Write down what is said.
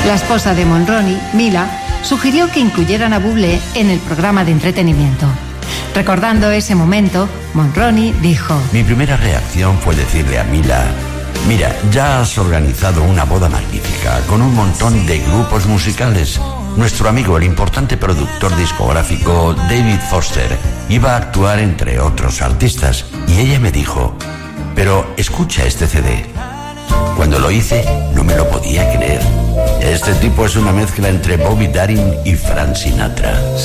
La esposa de Monroney, Mila, sugirió que incluyeran a Bublé en el programa de entretenimiento. Recordando ese momento, Monroney dijo: Mi primera reacción fue decirle a Mila: mira, ya has organizado una boda magnífica con un montón de grupos musicales. Nuestro amigo, el importante productor discográfico David Foster, iba a actuar entre otros artistas. Y ella me dijo: pero escucha este CD. Cuando lo hice, no me lo podía creer. Este tipo es una mezcla entre Bobby Darin y Frank Sinatra.